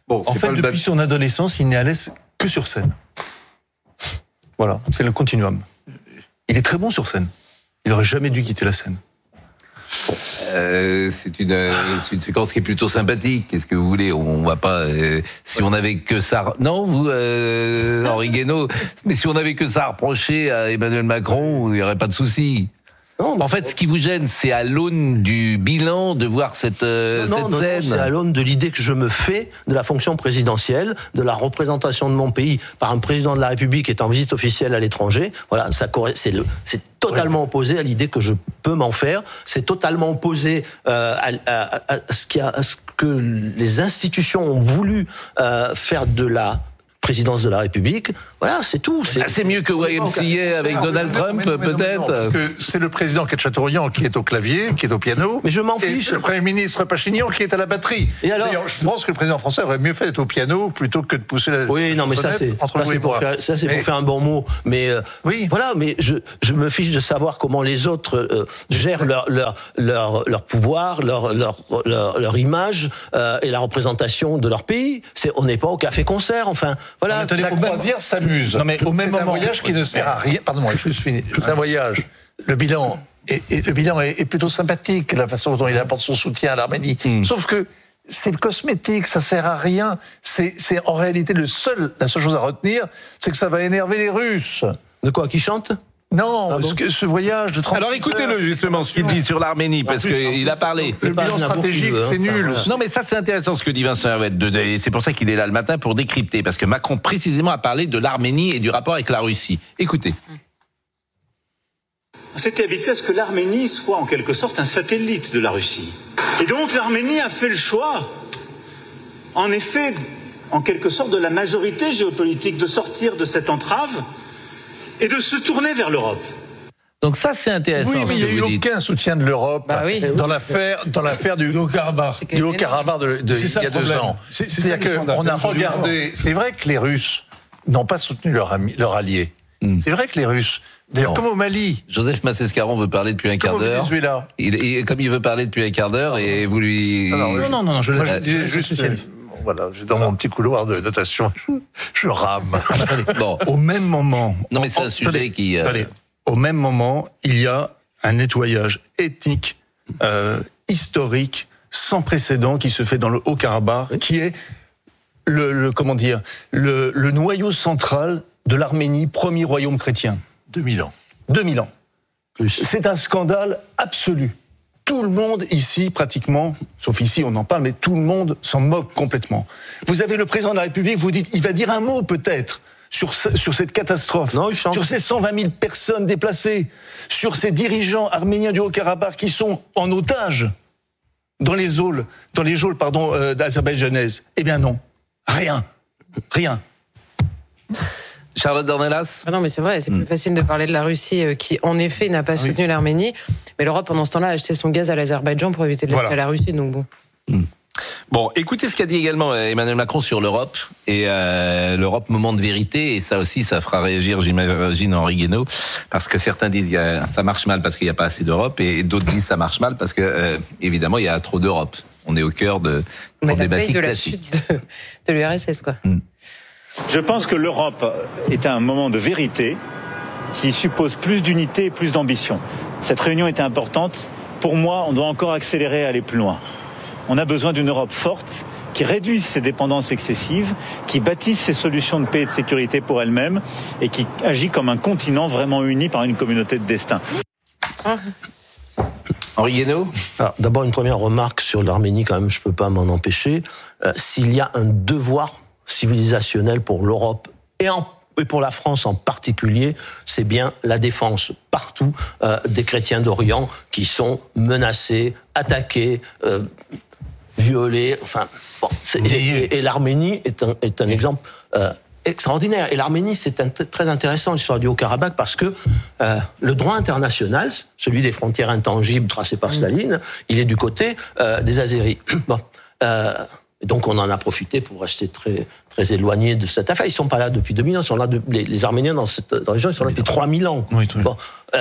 Bon, en fait, depuis son adolescence, il n'est à l'aise que sur scène. Voilà, c'est le continuum. Il est très bon sur scène. Il n'aurait jamais dû quitter la scène. C'est une séquence qui est plutôt sympathique. Qu'est-ce que vous voulez ? On va pas. Si on avait que ça. Non, vous, Henri Guénaud. Mais si on avait que ça à reprocher à Emmanuel Macron, il n'y aurait pas de souci. Non, en fait, ce qui vous gêne, c'est à l'aune du bilan de voir cette scène. Non, c'est à l'aune de l'idée que je me fais de la fonction présidentielle, de la représentation de mon pays par un président de la République qui est en visite officielle à l'étranger. Voilà, c'est totalement opposé à l'idée que je peux m'en faire. C'est totalement opposé à ce que les institutions ont voulu faire de la présidence de la République. Voilà, c'est tout. C'est mieux que YMCA avec Donald Trump, peut-être. Parce que c'est le président qui est Chateaubriand qui est au clavier, qui est au piano. Mais je m'en fiche. Et c'est le Premier ministre Pachinian qui est à la batterie. Et alors, d'ailleurs, je pense que le président français aurait mieux fait d'être au piano plutôt que de pousser la. Oui, non, mais ça c'est pour faire un bon mot. Mais oui. Voilà, mais je me fiche de savoir comment les autres gèrent leur pouvoir, leur image et la représentation de leur pays. On n'est pas au café-concert, enfin. Voilà. La croisière s'amuse. Non, mais au même moment, c'est un voyage qui ne sert à rien. Pardon, je suis fini. C'est un voyage. Le bilan est plutôt sympathique, la façon dont il apporte son soutien à l'Arménie. Sauf que c'est cosmétique, ça sert à rien. C'est en réalité la seule chose à retenir, c'est que ça va énerver les Russes. De quoi, qui chantent ? Non, ce voyage de 30 Alors écoutez-le justement ce qu'il dit sur l'Arménie, parce qu'il a parlé. Le bilan stratégique, c'est nul. Non mais ça c'est intéressant ce que dit Vincent Herouet, et c'est pour ça qu'il est là le matin pour décrypter, parce que Macron précisément a parlé de l'Arménie et du rapport avec la Russie. Écoutez. On s'était habitué à ce que l'Arménie soit en quelque sorte un satellite de la Russie. Et donc l'Arménie a fait le choix, en effet, en quelque sorte de la majorité géopolitique, de sortir de cette entrave et de se tourner vers l'Europe. Donc ça, c'est intéressant. Oui, mais il n'y a eu aucun soutien de l'Europe dans l'affaire du Haut-Karabakh. Du Haut-Karabakh il y a 2 ans. C'est-à-dire qu'on a regardé. C'est vrai que les Russes n'ont pas soutenu leur allié. C'est vrai que les Russes. D'ailleurs, comme au Mali. Joseph Massescaron veut parler depuis un quart d'heure. Comme il veut parler depuis un quart d'heure, et vous lui. Non, je l'ai juste. Voilà, dans mon petit couloir de notation, je rame. Bon. Au même moment. Non, mais c'est un sujet qui. Au même moment, il y a un nettoyage ethnique, historique, sans précédent qui se fait dans le Haut-Karabakh, qui est le noyau central de l'Arménie, premier royaume chrétien. 2000 ans. 2000 ans. C'est un scandale absolu. Tout le monde ici, pratiquement, sauf ici on en parle, mais tout le monde s'en moque complètement. Vous avez le président de la République, vous dites, il va dire un mot peut-être sur cette catastrophe, sur ces 120 000 personnes déplacées, sur ces dirigeants arméniens du Haut-Karabakh qui sont en otage dans les geôles d'azerbaïdjanaises. Eh bien non, rien. Charlotte Dornelas ? Non, mais c'est vrai, c'est plus facile de parler de la Russie qui, en effet, n'a pas soutenu l'Arménie. Mais l'Europe, pendant ce temps-là, a acheté son gaz à l'Azerbaïdjan pour éviter de l'acheter à la Russie. Donc bon. Bon, écoutez ce qu'a dit également Emmanuel Macron sur l'Europe. Et l'Europe, moment de vérité. Et ça aussi, ça fera réagir, j'imagine, Henri Guénaud. Parce que certains disent ça marche mal parce qu'il n'y a pas assez d'Europe. Et d'autres disent ça marche mal parce que, évidemment, il y a trop d'Europe. On est au cœur de problématiques classiques. La chute de l'URSS, quoi. Je pense que l'Europe est un moment de vérité qui suppose plus d'unité et plus d'ambition. Cette réunion était importante. Pour moi, on doit encore accélérer et aller plus loin. On a besoin d'une Europe forte qui réduise ses dépendances excessives, qui bâtisse ses solutions de paix et de sécurité pour elle-même et qui agit comme un continent vraiment uni par une communauté de destin. Henri Guénaud ? Alors, d'abord, une première remarque sur l'Arménie, quand même, je ne peux pas m'en empêcher. S'il y a un devoir civilisationnel pour l'Europe et pour la France en particulier, c'est bien la défense partout des chrétiens d'Orient qui sont menacés, attaqués, violés. Enfin, bon, et l'Arménie est un exemple extraordinaire. Et l'Arménie, c'est très intéressant l'histoire du Haut-Karabakh parce que le droit international, celui des frontières intangibles tracées par Staline, il est du côté des Azéris. Bon. Donc on en a profité pour rester très, très éloignés de cette affaire. Ils ne sont pas là depuis 2000 ans, ils sont là les Arméniens dans la région, ils sont là depuis 3000 ans. Oui. Bon,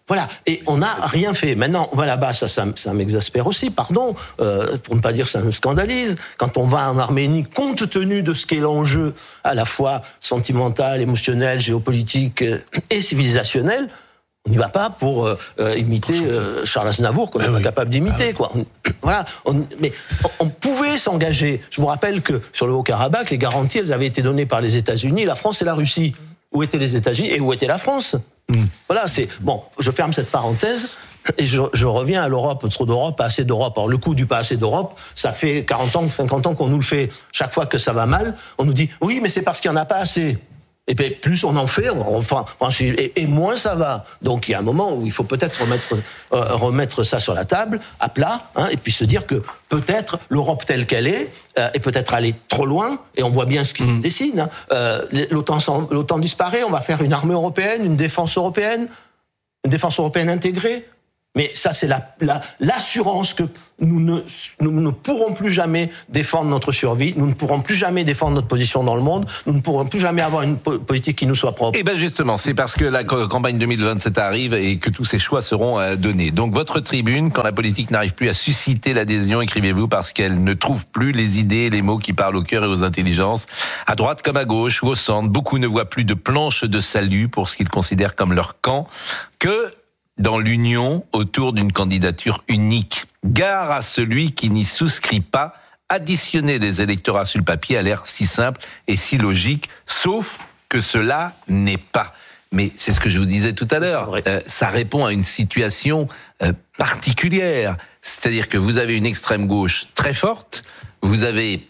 Voilà, et on n'a rien fait. Maintenant, on va là-bas, ça m'exaspère aussi, pardon, pour ne pas dire ça me scandalise. Quand on va en Arménie, compte tenu de ce qu'est l'enjeu à la fois sentimental, émotionnel, géopolitique et civilisationnel, on n'y va pas pour imiter Charles Aznavour, qu'on n'est pas capable d'imiter, quoi. Voilà. Mais on pouvait s'engager. Je vous rappelle que sur le Haut-Karabakh, les garanties, elles avaient été données par les États-Unis, la France et la Russie. Où étaient les États-Unis et où était la France ? Voilà, c'est bon. Je ferme cette parenthèse et je reviens à l'Europe. Trop d'Europe, pas assez d'Europe. Alors le coup du pas assez d'Europe, ça fait 40 ans, 50 ans qu'on nous le fait. Chaque fois que ça va mal, on nous dit oui, mais c'est parce qu'il y en a pas assez. Et bien, plus on en fait, et moins ça va. Donc il y a un moment où il faut peut-être remettre ça sur la table, à plat, et puis se dire que peut-être l'Europe telle qu'elle est peut-être aller trop loin, et on voit bien ce qui se dessine. L'OTAN disparaît, on va faire une armée européenne, une défense européenne intégrée. Mais ça, c'est l'assurance que nous ne pourrons plus jamais défendre notre survie, nous ne pourrons plus jamais défendre notre position dans le monde, nous ne pourrons plus jamais avoir une politique qui nous soit propre. Et bien justement, c'est parce que la campagne 2027 arrive et que tous ces choix seront donnés. Donc votre tribune, quand la politique n'arrive plus à susciter l'adhésion, écrivez-vous, parce qu'elle ne trouve plus les idées et les mots qui parlent au cœur et aux intelligences. À droite comme à gauche ou au centre, beaucoup ne voient plus de planche de salut pour ce qu'ils considèrent comme leur camp, que dans l'union autour d'une candidature unique. Gare à celui qui n'y souscrit pas. Additionner les électorats sur le papier a l'air si simple et si logique, sauf que cela n'est pas. Mais c'est ce que je vous disais tout à l'heure. Ça répond à une situation particulière. C'est-à-dire que vous avez une extrême gauche très forte, vous avez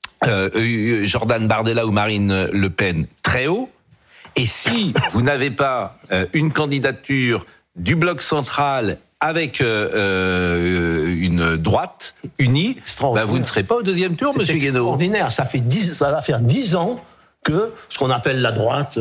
Jordan Bardella ou Marine Le Pen très haut, et si vous n'avez pas une candidature du bloc central avec une droite unie, vous ne serez pas au deuxième tour, Monsieur Guénaud. C'est extraordinaire. Ça va faire 10 ans que ce qu'on appelle la droite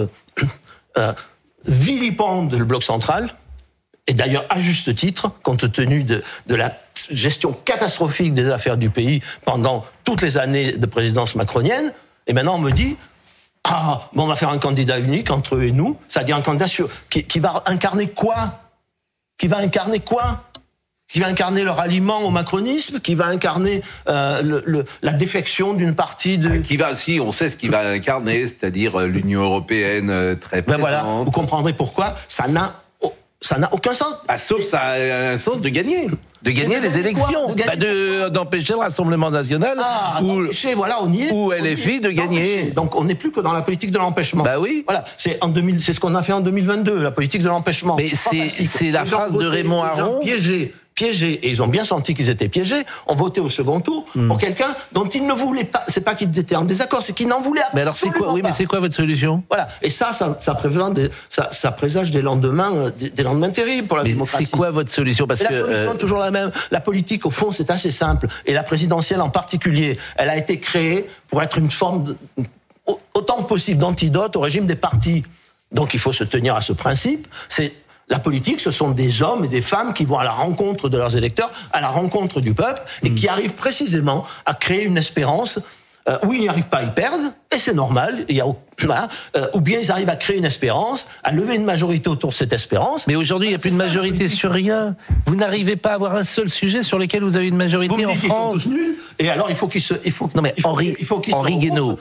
vilipende le bloc central, et d'ailleurs à juste titre, compte tenu de la gestion catastrophique des affaires du pays pendant toutes les années de présidence macronienne. Et maintenant on me dit on va faire un candidat unique entre eux et nous, c'est-à-dire un candidat qui va incarner quoi ? Qui va incarner leur aliment au macronisme, qui va incarner la défection d'une partie de... on sait ce qu'il va incarner, c'est-à-dire l'Union européenne très présente. Voilà, vous comprendrez pourquoi ça n'a aucun sens. Sauf ça a un sens de gagner. De gagner les élections. D'empêcher le Rassemblement National ou LFI de gagner. Donc on n'est plus que dans la politique de l'empêchement. Bah oui. Voilà, c'est ce qu'on a fait en 2022, la politique de l'empêchement. Mais c'est la phrase de Raymond Aron. Piégés, et ils ont bien senti qu'ils étaient piégés, ont voté au second tour pour quelqu'un dont ils ne voulaient pas. C'est pas qu'ils étaient en désaccord, c'est qu'ils n'en voulaient absolument mais alors c'est quoi pas. Oui, mais c'est quoi votre solution ? Voilà, et ça présage des lendemains terribles pour la démocratie. C'est quoi votre solution ? Parce que la solution est toujours la même. La politique, au fond, c'est assez simple, et la présidentielle en particulier, elle a été créée pour être une forme autant que possible d'antidote au régime des partis. Donc il faut se tenir à ce principe. La politique, ce sont des hommes et des femmes qui vont à la rencontre de leurs électeurs, à la rencontre du peuple, et qui arrivent précisément à créer une espérance où ils n'y arrivent pas, ils perdent, et c'est normal, ou bien ils arrivent à créer une espérance, à lever une majorité autour de cette espérance. Mais aujourd'hui, il n'y a plus de majorité sur rien. Vous n'arrivez pas à avoir un seul sujet sur lequel vous avez une majorité en France. Ils sont tous nuls, et alors il faut qu'ils se... Henri Guénaud,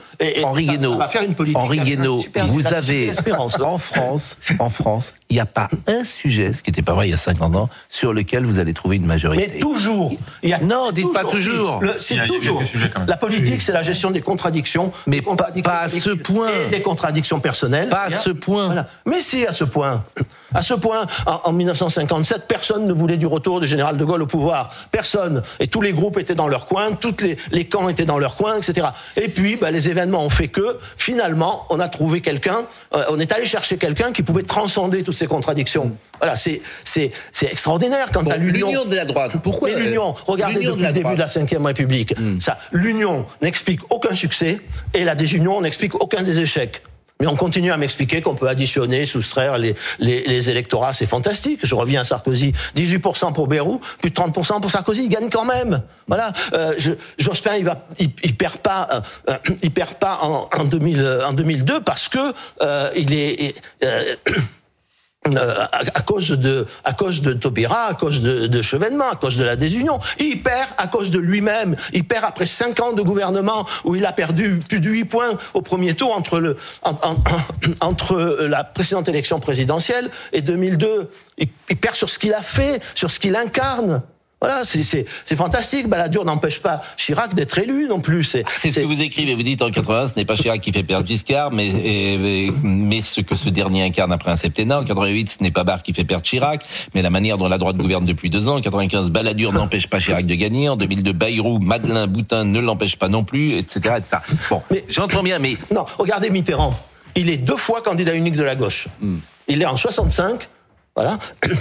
vous avez en France, il n'y a pas un sujet, ce qui n'était pas vrai il y a 50 ans, sur lequel vous allez trouver une majorité. Mais toujours. Dites pas toujours. C'est toujours. La politique, c'est la gestion des contradictions. Mais pas à ce point. Et des contradictions personnelles. Pas à ce point. Voilà. Mais si, à ce point. À ce point, en 1957, personne ne voulait du retour du général de Gaulle au pouvoir. Personne. Et tous les groupes étaient dans leur coin, tous les camps étaient dans leur coin, etc. Et puis, les événements ont fait que, finalement, on a trouvé on est allé chercher quelqu'un qui pouvait transcender toutes ces contradictions. Voilà, c'est extraordinaire quand à l'union de la droite. Pourquoi l'union, regardez depuis le début de la Ve République. L'union n'explique aucun succès et la désunion n'explique aucun des échecs. Mais on continue à m'expliquer qu'on peut additionner, soustraire les électorats, c'est fantastique. Je reviens à Sarkozy, 18% pour Bayrou, plus de 30% pour Sarkozy, il gagne quand même. Voilà, Jospin, il perd pas en 2002 parce que à cause de Taubira, à cause de Chevènement, à cause de la désunion. Il perd à cause de lui-même. Il perd après 5 ans de gouvernement où il a perdu plus de 8 points au premier tour entre la précédente élection présidentielle et 2002. Il perd sur ce qu'il a fait, sur ce qu'il incarne. Voilà, c'est fantastique. Balladur n'empêche pas Chirac d'être élu non plus. C'est ce que vous écrivez. Vous dites en 80, ce n'est pas Chirac qui fait perdre Giscard, mais ce que ce dernier incarne après un septennat. En 88, ce n'est pas Barre qui fait perdre Chirac, mais la manière dont la droite gouverne depuis 2 ans. En 95, Balladur n'empêche pas Chirac de gagner. En 2002, Bayrou, Madeleine, Boutin ne l'empêche pas non plus, etc., etc. Bon, mais j'entends bien, mais non. Regardez Mitterrand. Il est 2 fois candidat unique de la gauche. Il est en 65, voilà.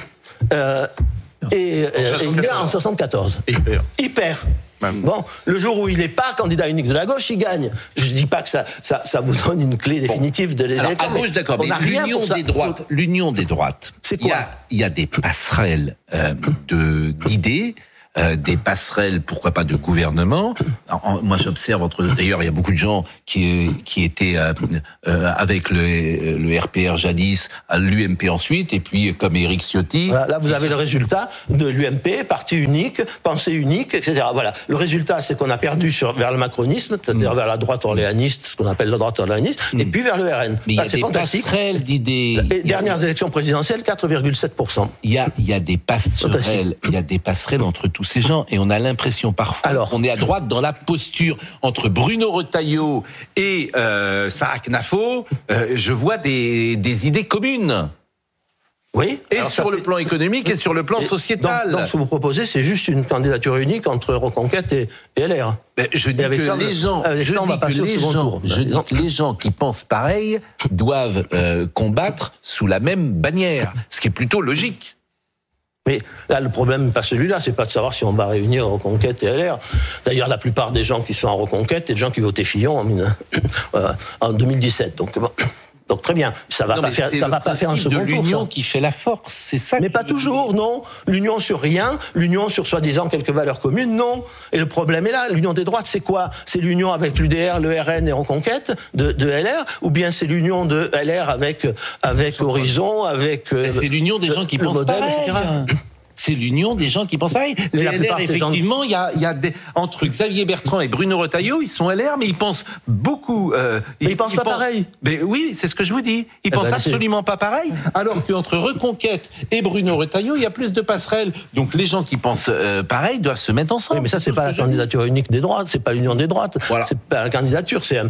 Et il est en 74. Il perd. Bon, le jour où il n'est pas candidat unique de la gauche, il gagne. Je dis pas que ça vous donne une clé définitive de l'élection. À gauche, d'accord, mais l'union des droites, c'est quoi? Il y a des passerelles d'idées. Des passerelles, pourquoi pas de gouvernement. Moi, j'observe d'ailleurs, il y a beaucoup de gens qui étaient avec le RPR jadis, à l'UMP ensuite, et puis comme Éric Ciotti. Voilà, là, vous avez le résultat de l'UMP, parti unique, pensée unique, etc. Voilà. Le résultat, c'est qu'on a perdu vers le macronisme, c'est-à-dire vers la droite orléaniste, ce qu'on appelle la droite orléaniste, et puis vers le RN. Mais là, c'est fantastique. Passerelles d'idées. Les dernières élections présidentielles, 4,7%. Il y a des passerelles entre tous ces gens, et on a l'impression parfois qu'on est à droite dans la posture. Entre Bruno Retailleau et Sarah Knafo, je vois des idées communes. Oui. Et sur le plan économique et sur le plan sociétal. Donc, ce que vous proposez, c'est juste une candidature unique entre Reconquête et LR. Je dis que les gens qui pensent pareil doivent combattre sous la même bannière, ce qui est plutôt logique. Mais là, le problème n'est pas celui-là, c'est pas de savoir si on va réunir Reconquête et LR. D'ailleurs, la plupart des gens qui sont en Reconquête, c'est des gens qui votaient Fillon en 2017. Donc très bien, ça va pas faire un second tour. C'est l'union qui fait la force, c'est ça. Mais pas toujours, non. L'union sur rien, l'union sur soi-disant quelques valeurs communes, non. Et le problème est là. L'union des droites, c'est quoi? C'est l'union avec l'UDR, le RN et Reconquête de LR, ou bien c'est l'union de LR avec Horizon, avec c'est l'union des gens qui pensent pareil, etc. C'est l'union des gens qui pensent pareil. Les LR, effectivement, il y a entre Xavier Bertrand et Bruno Retailleau, ils sont LR, mais ils pensent beaucoup. Mais ils pensent pas pareil. Mais oui, c'est ce que je vous dis. Ils pensent absolument pas pareil. Alors qu'entre Reconquête et Bruno Retailleau, il y a plus de passerelles. Donc les gens qui pensent pareil doivent se mettre ensemble. Oui, mais ça, c'est pas la candidature unique des droites, c'est pas l'union des droites. Voilà. C'est pas la candidature, c'est un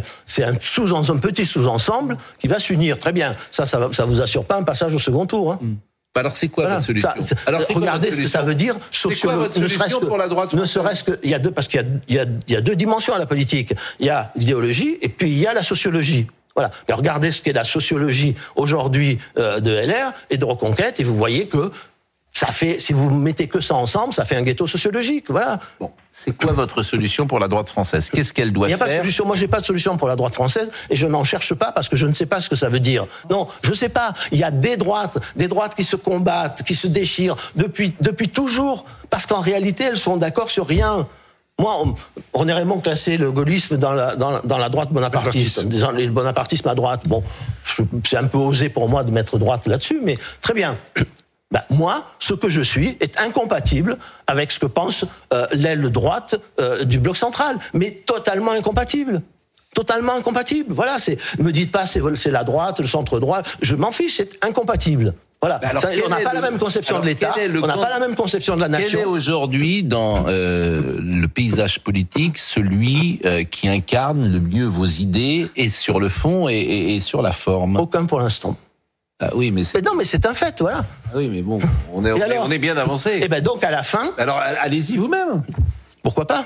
petit sous-ensemble qui va s'unir. Très bien. Ça vous assure pas un passage au second tour. Hein. Alors c'est quoi votre solution? Regardez ce que ça veut dire sociologiquement. Ne serait-ce que il y a deux, parce qu'il y a 2 dimensions à la politique. Il y a l'idéologie et puis il y a la sociologie. Voilà. Et regardez ce qu'est la sociologie aujourd'hui de LR et de Reconquête et vous voyez que ça fait, si vous mettez que ça ensemble, ça fait un ghetto sociologique, voilà. Bon, c'est quoi votre solution pour la droite française? Qu'est-ce qu'elle doit faire? Il n'y a pas de solution. Moi, j'ai pas de solution pour la droite française et je n'en cherche pas parce que je ne sais pas ce que ça veut dire. Non, je sais pas. Il y a des droites qui se combattent, qui se déchirent depuis toujours, parce qu'en réalité, elles sont d'accord sur rien. Moi, René Raymond classait le gaullisme dans la droite bonapartiste, en disant le bonapartisme à droite. Bon, c'est un peu osé pour moi de mettre droite là-dessus, mais très bien. Moi, ce que je suis est incompatible avec ce que pense l'aile droite du bloc central, mais totalement incompatible. Totalement incompatible. Voilà, me dites pas c'est la droite, le centre droit, je m'en fiche, c'est incompatible. Voilà, on n'a pas la même conception de l'État, on n'a pas la même conception de la nation. Quel est aujourd'hui dans le paysage politique celui qui incarne le mieux vos idées, et sur le fond et sur la forme? Aucun pour l'instant. Ah oui, mais c'est un fait, voilà. Ah oui, mais bon, on est bien avancé. Et donc à la fin. Alors allez-y vous-même. Pourquoi pas?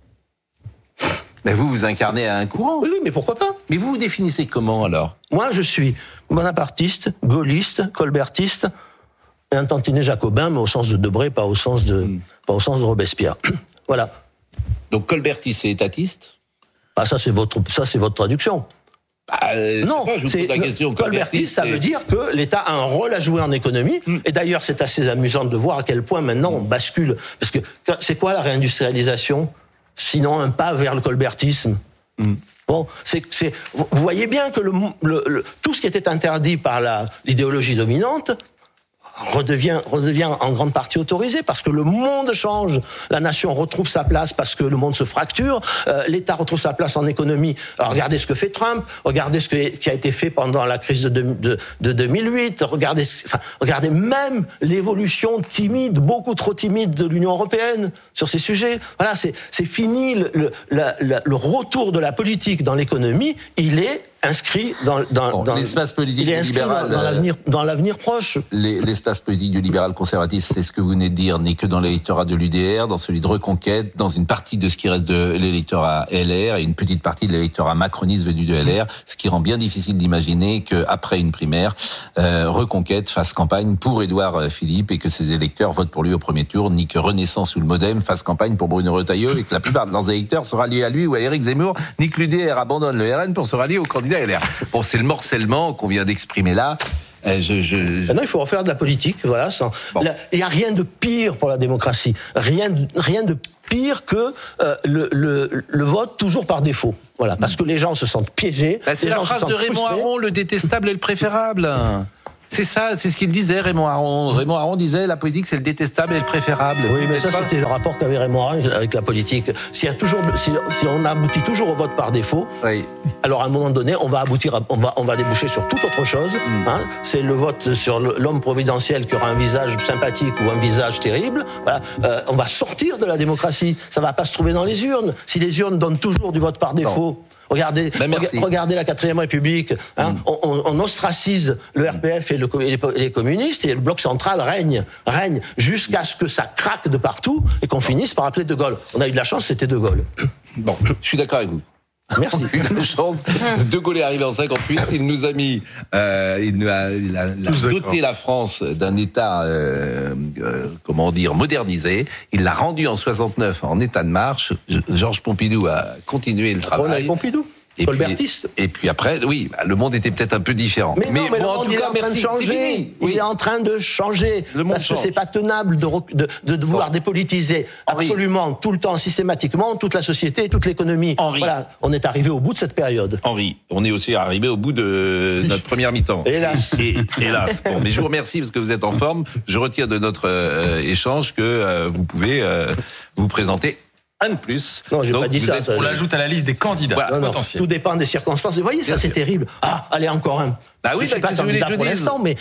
Mais vous incarnez un courant. Oui, mais pourquoi pas? Mais vous définissez comment alors? Moi, je suis bonapartiste, gaulliste, colbertiste et un tantinet jacobin, mais au sens de Debré, pas au sens de Robespierre. Voilà. Donc colbertiste et étatiste? Ah, ça c'est votre traduction. Non, colbertiste, ça veut dire que l'État a un rôle à jouer en économie. Et d'ailleurs, c'est assez amusant de voir à quel point maintenant on bascule. Parce que c'est quoi la réindustrialisation? Sinon un pas vers le colbertisme. Bon, vous voyez bien que tout ce qui était interdit par l'idéologie dominante redevient en grande partie autorisé parce que le monde change, la nation retrouve sa place parce que le monde se fracture, l'État retrouve sa place en économie. Alors, regardez ce que fait Trump, regardez ce qui a été fait pendant la crise de 2008, regardez même l'évolution timide, beaucoup trop timide de l'Union européenne sur ces sujets. Voilà, c'est fini le retour de la politique dans l'économie, il est inscrit dans l'espace politique libéral, dans l'avenir proche. L'espace politique du libéral conservatiste, c'est ce que vous venez de dire, n'est que dans l'électorat de l'UDR, dans celui de Reconquête, dans une partie de ce qui reste de l'électorat LR et une petite partie de l'électorat macroniste venu de LR, ce qui rend bien difficile d'imaginer qu'après une primaire, Reconquête fasse campagne pour Édouard Philippe et que ses électeurs votent pour lui au premier tour, ni que Renaissance ou le Modem fasse campagne pour Bruno Retailleau et que la plupart de leurs électeurs se rallient à lui ou à Éric Zemmour, ni que l'UDR abandonne le RN pour se rallier au candidat LR. Bon, c'est le morcellement qu'on vient d'exprimer là. Non, il faut refaire de la politique, voilà. Il n'y a rien de pire pour la démocratie. Rien de pire que le vote toujours par défaut. Voilà, parce que les gens se sentent piégés. C'est la phrase de Raymond Aron, le détestable et le préférable. C'est ça, c'est ce qu'il disait, Raymond Aron. Raymond Aron disait, la politique, c'est le détestable et le préférable. Oui, mais ça, c'était le rapport qu'avait Raymond Aron avec la politique. Si on aboutit toujours au vote par défaut, oui. Alors à un moment donné, on va déboucher sur toute autre chose. Hein. C'est le vote sur l'homme providentiel qui aura un visage sympathique ou un visage terrible. Voilà. On va sortir de la démocratie. Ça va pas se trouver dans les urnes. Si les urnes donnent toujours du vote par défaut. Non. Regardez la 4ème République. Hein, on ostracise le RPF et les communistes et le bloc central règne jusqu'à ce que ça craque de partout et qu'on finisse par appeler De Gaulle. On a eu de la chance, c'était De Gaulle. Bon, je suis d'accord avec vous. Merci. On a eu la chance. De Gaulle est arrivé en 58. Il nous a mis, il a doté la France d'un État, modernisé. Il l'a rendu en 69 en état de marche. Georges Pompidou a continué le travail. Pompidou. Et puis après, oui, le monde était peut-être un peu différent. Mais bon, le monde est en train de changer. Il est en train de changer. Parce que c'est pas tenable de vouloir dépolitiser absolument tout le temps, systématiquement, toute la société, toute l'économie. Voilà, on est arrivé au bout de cette période. Henri, on est aussi arrivé au bout de notre première mi-temps. Hélas. Hélas. Bon, mais je vous remercie parce que vous êtes en forme. Je retire de notre échange que vous pouvez vous présenter un de plus. Non, j'ai pas dit ça. On l'ajoute à la liste des candidats potentiels. Tout dépend des circonstances. Vous voyez, ça c'est terrible. Ah, allez, encore un. Bah oui, je suis pas candidat pour l'instant, mais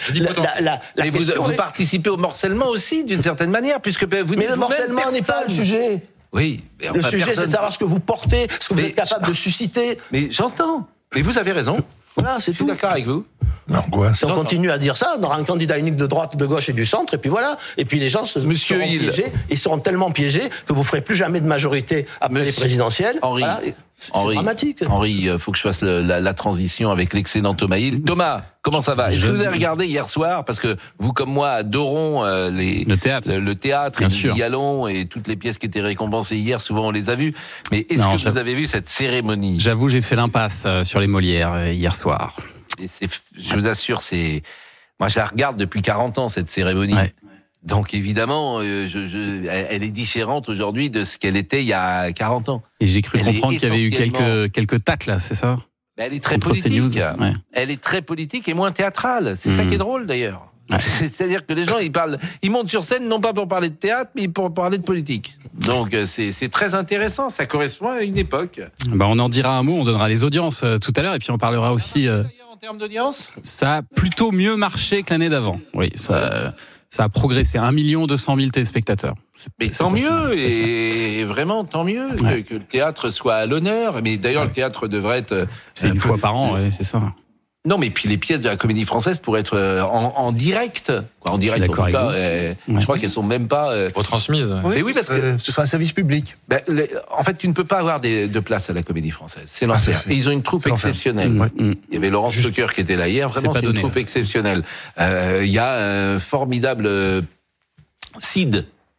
vous participez au morcellement aussi, d'une certaine manière, puisque vous mais le morcellement n'est pas le sujet. Oui. Le sujet, c'est de savoir ce que vous portez, ce que vous êtes capable de susciter. Mais j'entends. Mais vous avez raison. Voilà, c'est tout. Je suis d'accord avec vous. L'angoisse. Si on continue à dire ça, on aura un candidat unique de droite, de gauche et du centre, et puis voilà. Et puis les gens seront piégés. Ils seront tellement piégés que vous ferez plus jamais de majorité après les présidentielles. Henri, voilà. C'est dramatique. Henri, il faut que je fasse la transition avec l'excellent Thomas Hill. Thomas, comment ça va? Est-ce que vous avez regardé hier soir? Parce que vous, comme moi, adorons le théâtre, et nous y allons, et toutes les pièces qui étaient récompensées hier, souvent on les a vues. Mais est-ce que vous avez vu cette cérémonie? J'avoue, j'ai fait l'impasse sur les Molières hier soir. Et je vous assure, moi je la regarde depuis 40 ans, cette cérémonie. Ouais. Donc évidemment, elle est différente aujourd'hui de ce qu'elle était il y a 40 ans. Et j'ai cru comprendre qu'il y avait eu quelques tacles, c'est ça? Elle est très politique. Ouais. Elle est très politique et moins théâtrale. C'est ça qui est drôle d'ailleurs. Ouais. C'est-à-dire que les gens, ils montent sur scène non pas pour parler de théâtre, mais pour parler de politique. Donc c'est très intéressant, ça correspond à une époque. On en dira un mot, on donnera les audiences tout à l'heure, et puis on parlera aussi... En termes d'audience, ça a plutôt mieux marché que l'année d'avant. Oui, ça a progressé. 1 200 000 téléspectateurs. Mais tant mieux, et vraiment tant mieux que le théâtre soit à l'honneur. Mais d'ailleurs, le théâtre devrait être... C'est une fois par an, c'est ça. Non, mais puis les pièces de la Comédie Française pourraient être en direct. En direct, en tout cas, je crois qu'elles sont même pas retransmises. Oui, parce que ce sera un service public. En fait, tu ne peux pas avoir de place à la Comédie Française. C'est l'enfer. Et ils ont une troupe exceptionnelle. Il y avait Laurence Stocker qui était là hier. Vraiment, c'est une troupe exceptionnelle. Il y a un formidable Cid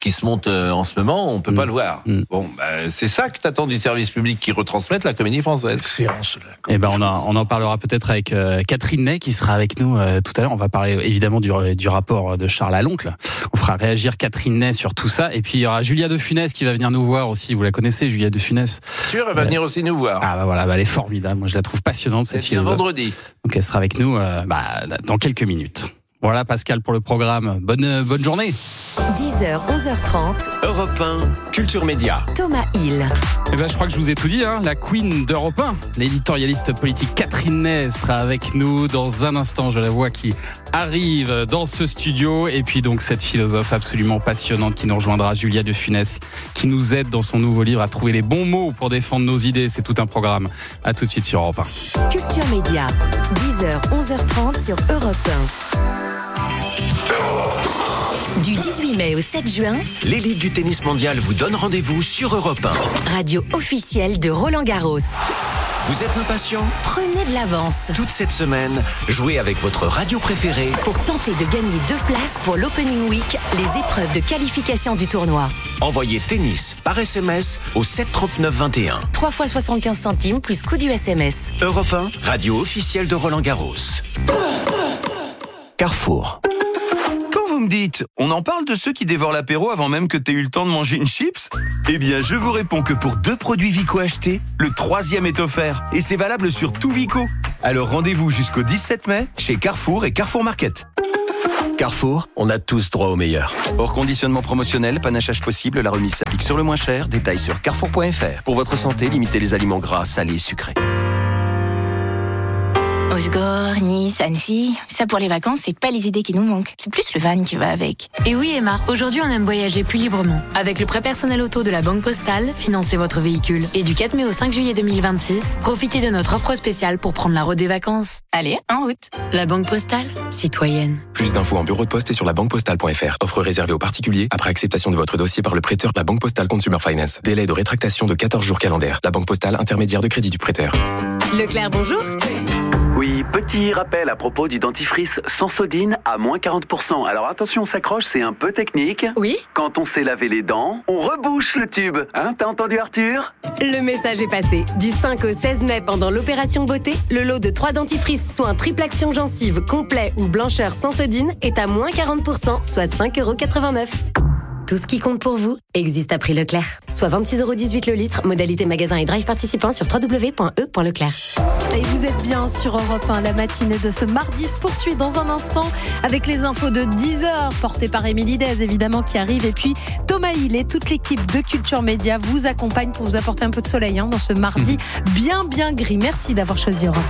qui se monte en ce moment, on peut pas le voir. Bon, c'est ça que t'attends du service public qui retransmette la comédie française. Et on en parlera peut-être avec Catherine Ney qui sera avec nous tout à l'heure. On va parler évidemment du rapport de Charles à l'oncle. On fera réagir Catherine Ney sur tout ça. Et puis il y aura Julia de Funès qui va venir nous voir aussi. Vous la connaissez, Julia de Funès? Sûr, elle va venir aussi nous voir. Ah voilà, elle est formidable. Moi je la trouve passionnante cette fille. C'est un vendredi. Donc elle sera avec nous dans quelques minutes. Voilà Pascal pour le programme. Bonne journée. 10h, 11h30. Europe 1, Culture Média. Thomas Hill. Je crois que je vous ai tout dit, la queen d'Europe 1, l'éditorialiste politique Catherine Ney sera avec nous dans un instant. Je la vois qui arrive dans ce studio. Et puis donc cette philosophe absolument passionnante qui nous rejoindra, Julia de Funès, qui nous aide dans son nouveau livre à trouver les bons mots pour défendre nos idées. C'est tout un programme. À tout de suite sur Europe 1. Culture Média, 10h, 11h30 sur Europe 1. Du 18 mai au 7 juin, l'élite du tennis mondial vous donne rendez-vous sur Europe 1. Radio officielle de Roland-Garros. Vous êtes impatient? Prenez de l'avance. Toute cette semaine, jouez avec votre radio préférée pour tenter de gagner 2 places pour l'Opening Week, les épreuves de qualification du tournoi. Envoyez tennis par SMS au 739 21. 3 fois 75 centimes plus coût du SMS. Europe 1, radio officielle de Roland-Garros. Carrefour. Vous me dites, on en parle de ceux qui dévorent l'apéro avant même que t'aies eu le temps de manger une chips? Eh bien, je vous réponds que pour 2 produits Vico achetés, le 3e est offert. Et c'est valable sur tout Vico. Alors rendez-vous jusqu'au 17 mai chez Carrefour et Carrefour Market. Carrefour, on a tous droit au meilleur. Hors conditionnement promotionnel, panachage possible, la remise s'applique sur le moins cher. Détails sur carrefour.fr. Pour votre santé, limitez les aliments gras, salés et sucrés. Osgore, Nice, Annecy, ça pour les vacances, c'est pas les idées qui nous manquent. C'est plus le van qui va avec. Et oui Emma, aujourd'hui on aime voyager plus librement. Avec le prêt personnel auto de la Banque Postale, financez votre véhicule. Et du 4 mai au 5 juillet 2026, profitez de notre offre spéciale pour prendre la route des vacances. Allez, en route. La Banque Postale, citoyenne. Plus d'infos en bureau de poste et sur labanquepostale.fr. Offre réservée aux particuliers après acceptation de votre dossier par le prêteur. La Banque Postale Consumer Finance. Délai de rétractation de 14 jours calendaires. La Banque Postale, intermédiaire de crédit du prêteur. Leclerc, bonjour. Oui, petit rappel à propos du dentifrice Sensodine à moins 40%. Alors attention, on s'accroche, c'est un peu technique. Oui. Quand on s'est lavé les dents, on rebouche le tube. Hein, t'as entendu Arthur? Le message est passé. Du 5 au 16 mai, pendant l'opération beauté, le lot de 3 dentifrices soins triple action gencive, complet ou blancheur Sensodine est à moins 40%, soit 5,89 €. Tout ce qui compte pour vous existe à prix Leclerc. Soit 26,18 € le litre, modalité magasin et drive participant sur www.e.leclerc. Et vous êtes bien sur Europe 1, la matinée de ce mardi se poursuit dans un instant avec les infos de 10h portées par Émilie Dez évidemment qui arrive et puis Thomas Hill et toute l'équipe de Culture Média vous accompagnent pour vous apporter un peu de soleil dans ce mardi bien gris. Merci d'avoir choisi Europe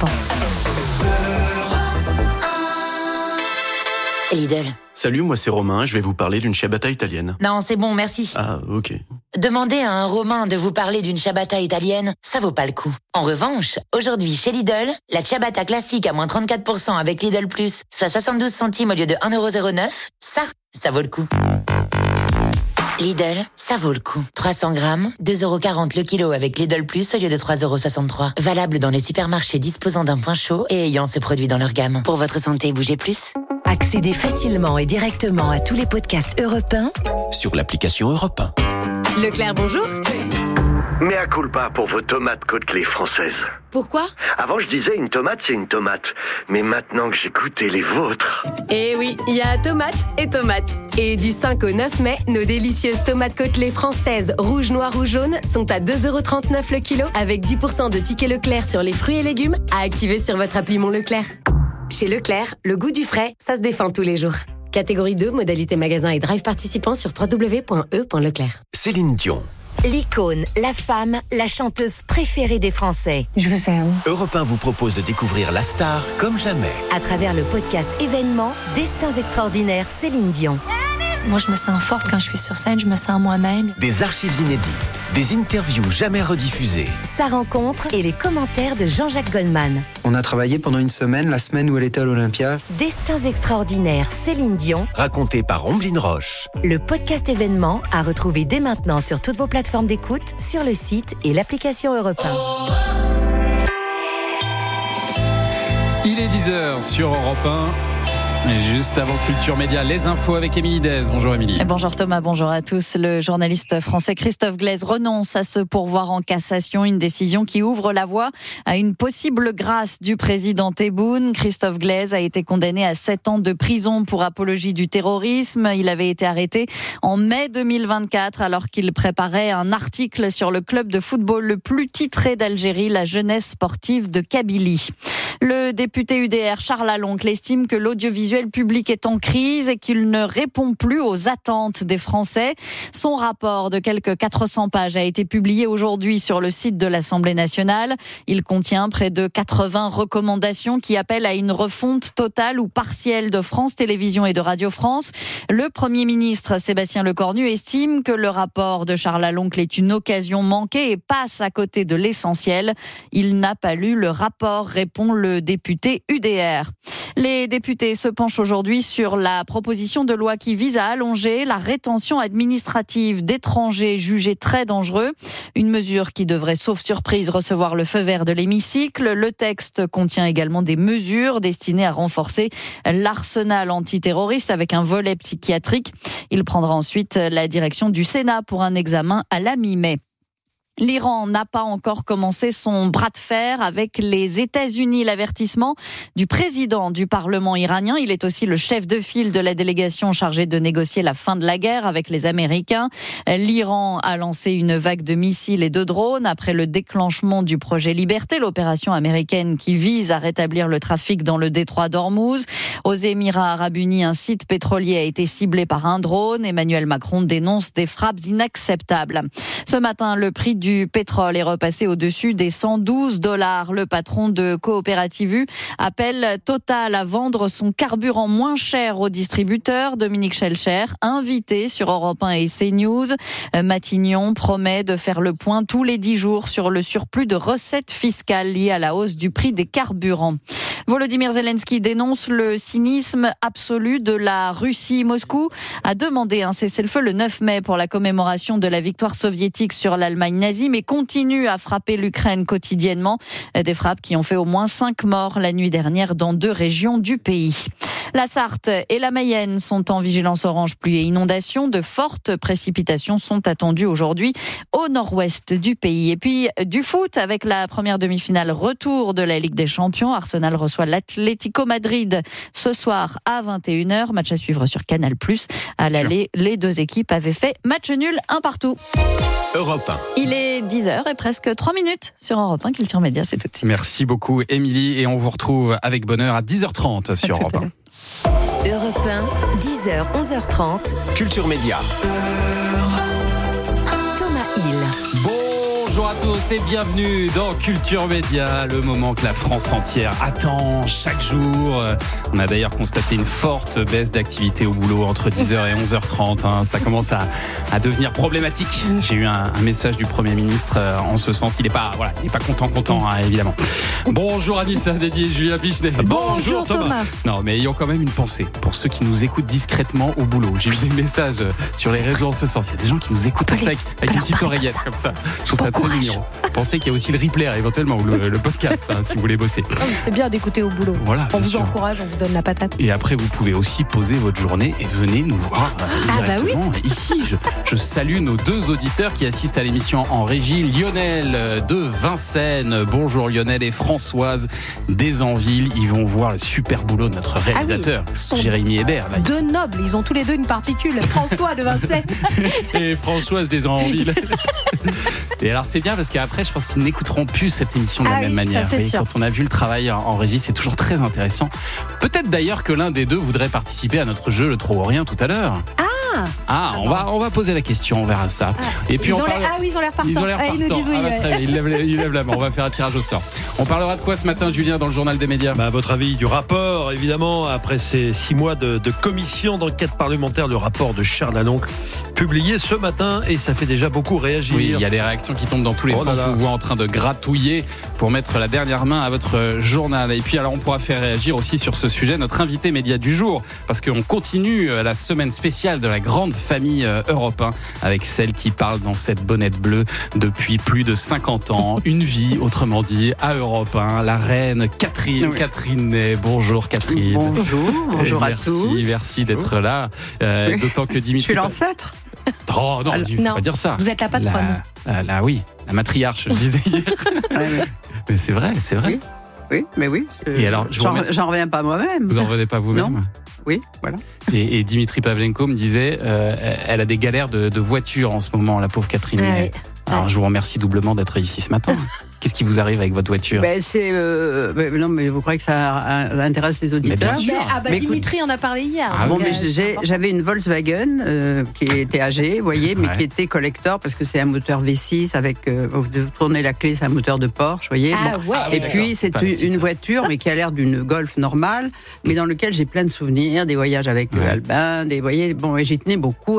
1. Lidl. Salut, moi c'est Romain, je vais vous parler d'une ciabatta italienne. Non, c'est bon, merci. Ah, ok. Demander à un Romain de vous parler d'une ciabatta italienne, ça vaut pas le coup. En revanche, aujourd'hui chez Lidl, la ciabatta classique à moins 34% avec Lidl Plus, soit 72 centimes au lieu de 1,09 €, ça vaut le coup. Lidl, ça vaut le coup. 300 grammes, 2,40 € le kilo avec Lidl Plus au lieu de 3,63 €. Valable dans les supermarchés disposant d'un point chaud et ayant ce produit dans leur gamme. Pour votre santé, bougez plus. Accédez facilement et directement à tous les podcasts Europe 1 sur l'application Europe 1. Leclerc, bonjour. Mea culpa pour vos tomates côtelées françaises. Pourquoi? Avant, je disais une tomate, c'est une tomate. Mais maintenant que j'ai goûté les vôtres... Eh oui, il y a tomate et tomate. Et du 5 au 9 mai, nos délicieuses tomates côtelées françaises, rouge, noir ou jaune, sont à 2,39 € le kilo, avec 10% de tickets Leclerc sur les fruits et légumes, à activer sur votre appli Mon Leclerc. Chez Leclerc, le goût du frais, ça se défend tous les jours. Catégorie 2, modalité magasin et drive participant sur www.e.leclerc. Céline Dion. L'icône, la femme, la chanteuse préférée des Français. Je vous aime. Europe 1 vous propose de découvrir la star comme jamais. À travers le podcast événement Destins extraordinaires Céline Dion. Moi, je me sens forte quand je suis sur scène, je me sens moi-même. Des archives inédites, des interviews jamais rediffusées. Sa rencontre et les commentaires de Jean-Jacques Goldman. On a travaillé pendant une semaine, la semaine où elle était à l'Olympia. Destins extraordinaires Céline Dion. Raconté par Omblin Roche. Le podcast événement à retrouver dès maintenant sur toutes vos plateformes d'écoute, sur le site et l'application Europe 1. Il est 10h sur Europe 1. Et juste avant Culture Média, les infos avec Émilie Dez. Bonjour Émilie. Bonjour Thomas, bonjour à tous. Le journaliste français Christophe Glaise renonce à se pourvoir en cassation, une décision qui ouvre la voie à une possible grâce du président Tebboune. Christophe Glaise a été condamné à 7 ans de prison pour apologie du terrorisme. Il avait été arrêté en mai 2024 alors qu'il préparait un article sur le club de football le plus titré d'Algérie, la jeunesse sportive de Kabylie. Le député UDR Charles Aloncle estime que l'audiovisuel public est en crise et qu'il ne répond plus aux attentes des Français. Son rapport de quelques 400 pages a été publié aujourd'hui sur le site de l'Assemblée nationale. Il contient près de 80 recommandations qui appellent à une refonte totale ou partielle de France Télévisions et de Radio France. Le Premier ministre Sébastien Lecornu estime que le rapport de Charles Aloncle est une occasion manquée et passe à côté de l'essentiel. Il n'a pas lu le rapport, répond le député UDR. Les députés se penchent aujourd'hui sur la proposition de loi qui vise à allonger la rétention administrative d'étrangers jugés très dangereux. Une mesure qui devrait, sauf surprise, recevoir le feu vert de l'hémicycle. Le texte contient également des mesures destinées à renforcer l'arsenal antiterroriste avec un volet psychiatrique. Il prendra ensuite la direction du Sénat pour un examen à la mi-mai. L'Iran n'a pas encore commencé son bras de fer avec les États-Unis. L'avertissement du président du Parlement iranien. Il est aussi le chef de file de la délégation chargée de négocier la fin de la guerre avec les Américains. L'Iran a lancé une vague de missiles et de drones après le déclenchement du projet Liberté, l'opération américaine qui vise à rétablir le trafic dans le détroit d'Ormuz. Aux Émirats arabes unis, un site pétrolier a été ciblé par un drone. Emmanuel Macron dénonce des frappes inacceptables. Ce matin, le prix du pétrole est repassé au-dessus des $112. Le patron de Coopérative U appelle Total à vendre son carburant moins cher aux distributeurs. Dominique Schelcher, invité sur Europe 1 et CNews. Matignon promet de faire le point tous les 10 jours sur le surplus de recettes fiscales liées à la hausse du prix des carburants. Volodymyr Zelensky dénonce le cynisme absolu de la Russie. Moscou a demandé un cessez-le-feu le 9 mai pour la commémoration de la victoire soviétique sur l'Allemagne nazie, mais continue à frapper l'Ukraine quotidiennement. Des frappes qui ont fait au moins 5 morts la nuit dernière dans 2 régions du pays. La Sarthe et la Mayenne sont en vigilance orange pluie et inondation. De fortes précipitations sont attendues aujourd'hui au nord-ouest du pays. Et puis du foot avec la première demi-finale retour de la Ligue des Champions. Arsenal reçoit l'Atlético Madrid ce soir à 21h. Match à suivre sur Canal+. À l'aller, les 2 équipes avaient fait match nul 1-1. Europe 1. Il est 10h et presque 3 minutes sur Europe 1. Culture Média, c'est tout de suite. Merci beaucoup Émilie et on vous retrouve avec bonheur à 10h30 sur Europe 1. Europe 1, 10h, 11h30. Culture Média. Thomas Hill. Bonjour à tous et bienvenue dans Culture Média, le moment que la France entière attend chaque jour. On a d'ailleurs constaté une forte baisse d'activité au boulot entre 10h et 11h30. Ça commence à devenir problématique. J'ai eu un message du Premier ministre en ce sens. Il n'est pas content, évidemment. Bonjour Anissa Dédié, Julien Pichenet. Bonjour Thomas. Non, mais ayons quand même une pensée pour ceux qui nous écoutent discrètement au boulot. J'ai eu des messages sur les réseaux en ce sens. Il y a des gens qui nous écoutent avec une petite oreillette comme ça. Je trouve ça très mignon. Pensez qu'il y a aussi le replay éventuellement ou le podcast si vous voulez bosser. C'est bien d'écouter au boulot. Voilà, on vous sûr. encourage, on vous donne la patate. Et après, vous pouvez aussi poser votre journée et venez nous voir directement. Bah oui. Ici, je salue nos 2 auditeurs qui assistent à l'émission en régie. Lionel de Vincennes. Bonjour Lionel et Françoise Desanville. Ils vont voir le super boulot de notre réalisateur, Jérémy Hébert. 2 nobles, ils ont tous les 2 une particule. François de Vincennes. Et Françoise Desanville. Et alors c'est bien parce qu'après je pense qu'ils n'écouteront plus cette émission de la même manière. Ça, quand on a vu le travail en régie, c'est toujours très intéressant. Peut-être d'ailleurs que l'un des 2 voudrait participer à notre jeu Le Trop ou Rien tout à l'heure. On va poser la question, on verra ça. Et puis ils ont l'air partants. Ils ont l'air partants. Ils nous disent oui. Ils lèvent la main. On va faire un tirage au sort. On parlera de quoi ce matin, Julien, dans le journal des médias? À votre avis, du rapport, évidemment, après ces 6 mois de commission d'enquête parlementaire, le rapport de Charles Aloncle publié ce matin et ça fait déjà beaucoup réagir. Oui, il y a des réactions qui tombent dans tous les sens. Je vous vois en train de gratouiller pour mettre la dernière main à votre journal. Et puis alors on pourra faire réagir aussi sur ce sujet notre invité média du jour, parce qu'on continue la semaine spéciale de la grande famille Europe 1 avec celle qui parle dans cette bonnette bleue depuis plus de 50 ans. Une vie, autrement dit, à Europe 1. La reine Catherine. Oui. Catherine Ney. Bonjour Catherine. Bonjour à tous. Merci d'être là. D'autant que Dimitri... Je suis l'ancêtre. Oh non, il ne faut pas dire ça. Vous êtes la patronne. Oui, la matriarche, je disais hier. Mais c'est vrai. Oui. Et alors, j'en reviens pas moi-même. Vous n'en revenez pas vous-même ? Non. Oui, voilà. Et Dimitri Pavlenko me disait, elle a des galères de voiture en ce moment, la pauvre Catherine. Ouais. Alors, je vous remercie doublement d'être ici ce matin. Qu'est-ce qui vous arrive avec votre voiture ? Non, mais vous croyez que ça intéresse les auditeurs ? Mais bien sûr. Dimitri en a parlé hier. J'avais une Volkswagen qui était âgée, vous voyez, mais qui était collector parce que c'est un moteur V6 avec, vous tournez la clé, c'est un moteur de Porsche, vous voyez. Et puis c'est une voiture, mais qui a l'air d'une Golf normale, mais dans lequel j'ai plein de souvenirs, des voyages avec Albin, vous voyez, et j'y tenais beaucoup.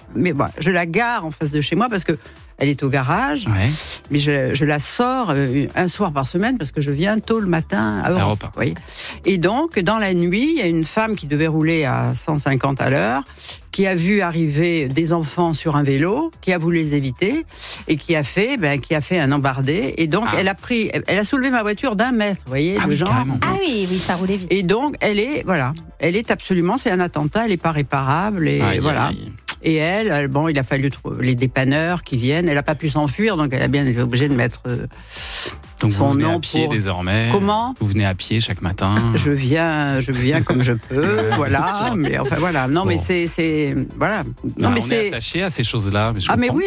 Je la gare en face de chez moi parce que elle est au garage, mais je la sors un soir par semaine parce que je viens tôt le matin à Europe. Oui. Et donc, dans la nuit, il y a une femme qui devait rouler à 150 à l'heure, qui a vu arriver des enfants sur un vélo, qui a voulu les éviter et qui a fait un embardé. Et donc, elle a soulevé ma voiture d'1 mètre, vous voyez, le genre. Ah oui, ça roulait vite. Et donc, elle est absolument, c'est un attentat, elle n'est pas réparable et voilà. Et elle, il a fallu les dépanneurs qui viennent. Elle n'a pas pu s'enfuir, donc elle a bien été obligée de mettre donc son vous venez nom à pied désormais. Comment ? Vous venez à pied chaque matin. Je viens comme je peux, voilà. Mais enfin voilà. Non, mais c'est voilà. Non, mais on est attaché à ces choses-là. Mais oui,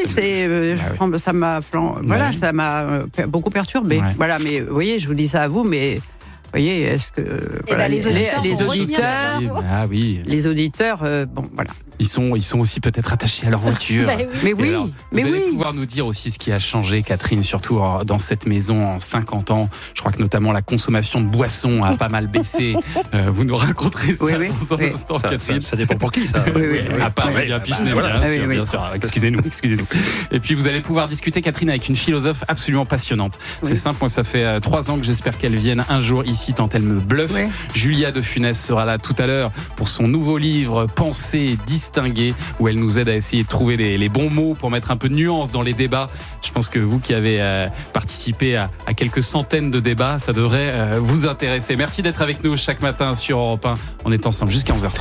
ça m'a ça m'a beaucoup perturbé. Ouais. Voilà, mais vous voyez, je vous dis ça à vous, mais. Vous voyez, est-ce que les auditeurs, voilà. Ils sont aussi peut-être attachés à leur voiture. Mais oui, alors, vous allez pouvoir nous dire aussi ce qui a changé, Catherine, surtout dans cette maison en 50 ans. Je crois que notamment la consommation de boissons a pas mal baissé. Vous nous raconterez ça dans un instant, Catherine. Ça dépend pour qui, ça. À part Julien Pichenet, bien sûr. Excusez-nous. Et puis vous allez pouvoir discuter, Catherine, avec une philosophe absolument passionnante. C'est simple, moi ça fait 3 ans que j'espère qu'elle vienne un jour ici, tant elle me bluffe. Julia de Funès sera là tout à l'heure pour son nouveau livre Pensée distinguée, où elle nous aide à essayer de trouver les bons mots pour mettre un peu de nuance dans les débats. Je pense que vous qui avez participé à quelques centaines de débats, ça devrait vous intéresser. Merci d'être avec nous chaque matin sur Europe 1. On est ensemble jusqu'à 11h30.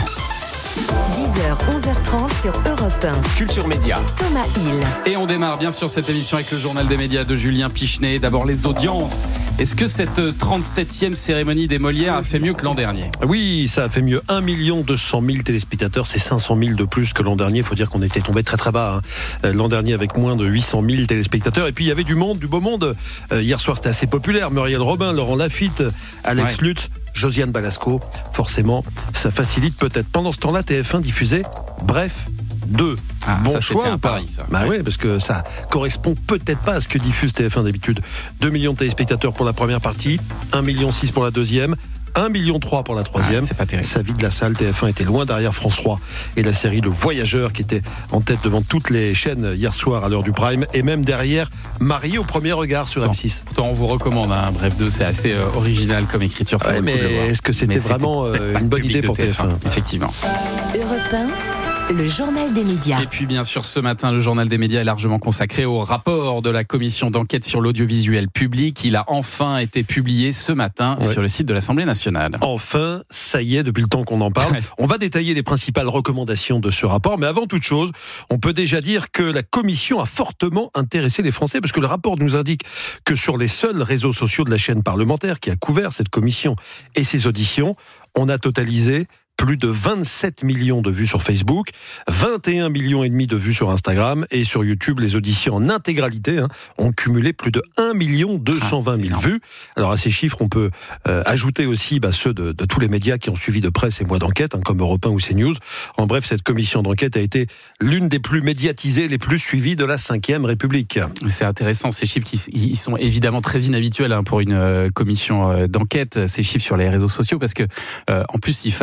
10h, 11h30 sur Europe 1. Culture Média. Thomas Hill. Et on démarre bien sûr cette émission avec le journal des médias de Julien Pichenet. D'abord les audiences. Est-ce que cette 37e cérémonie des Molières a fait mieux que l'an dernier ? Oui, ça a fait mieux. 1 200 000 téléspectateurs, c'est 500 000 de plus que l'an dernier. Il faut dire qu'on était tombé très très bas l'an dernier avec moins de 800 000 téléspectateurs. Et puis il y avait du beau monde. Hier soir c'était assez populaire. Muriel Robin, Laurent Lafitte, Alex Lutz, Josiane Balasco. Forcément, ça facilite peut-être. Pendant ce temps-là, TF1 diffusait Bref 2. Bon choix ou pas ? Oui, parce que ça correspond peut-être pas à ce que diffuse TF1 d'habitude. 2 millions de téléspectateurs pour la première partie, 1,6 million pour la deuxième, 1,3 million pour la troisième. C'est pas terrible. Ça vide la salle. TF1 était loin derrière France 3 et la série Le Voyageur qui était en tête devant toutes les chaînes hier soir à l'heure du prime, et même derrière Marié au premier regard sur M6. Pourtant on vous recommande Bref 2, c'est assez original comme écriture. Mais est-ce que c'était vraiment une bonne idée pour TF1 ? Effectivement. Europe 1. Le journal des médias. Et puis bien sûr ce matin, le journal des médias est largement consacré au rapport de la commission d'enquête sur l'audiovisuel public. Il a enfin été publié ce matin sur le site de l'Assemblée nationale. Enfin, ça y est, depuis le temps qu'on en parle. On va détailler les principales recommandations de ce rapport, mais avant toute chose, on peut déjà dire que la commission a fortement intéressé les Français, parce que le rapport nous indique que sur les seuls réseaux sociaux de la chaîne parlementaire qui a couvert cette commission et ses auditions, on a totalisé plus de 27 millions de vues sur Facebook, 21 millions et demi de vues sur Instagram, et sur YouTube, les auditions en intégralité ont cumulé plus de 1 220 000 vues. Alors à ces chiffres, on peut ajouter aussi ceux de tous les médias qui ont suivi de près ces mois d'enquête, comme Europe 1 ou CNews. En bref, cette commission d'enquête a été l'une des plus médiatisées, les plus suivies de la Ve République. C'est intéressant, ces chiffres ils sont évidemment très inhabituels pour une commission d'enquête, ces chiffres sur les réseaux sociaux, parce que en plus il fallait quand même suivre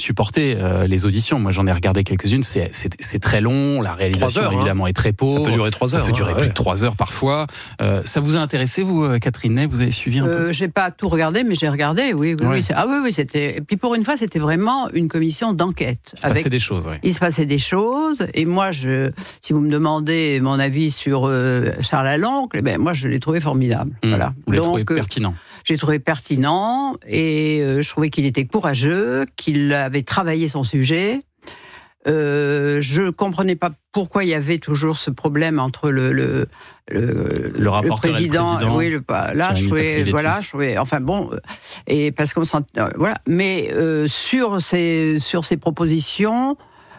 supporter les auditions. Moi, j'en ai regardé quelques-unes. C'est très long. La réalisation, évidemment, est très pauvre. Ça peut durer 3 heures. Ça peut durer plus de 3 heures parfois. Ça vous a intéressé, vous, Catherine Ney? Vous avez suivi un peu? J'ai pas tout regardé, mais j'ai regardé. Oui. C'était. Et puis pour une fois, c'était vraiment une commission d'enquête. Il se passait des choses. Oui. Il se passait des choses. Et moi, si vous me demandez mon avis sur Charles Aloncle, moi, je l'ai trouvé formidable. Voilà. Vous l'avez trouvé pertinent? J'ai trouvé pertinent et je trouvais qu'il était courageux, qu'il avait travaillé son sujet. Je comprenais pas pourquoi il y avait toujours ce problème entre le rapporteur président, et le président. je trouvais, enfin bon, et parce qu'on sent, voilà. Mais sur ces propositions.